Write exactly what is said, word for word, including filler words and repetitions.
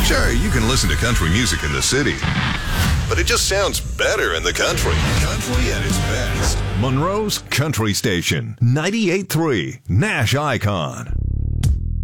Sure, you can listen to country music in the city, but it just sounds better in the country. Country at its best. Monroe's Country Station, ninety-eight point three, Nash Icon.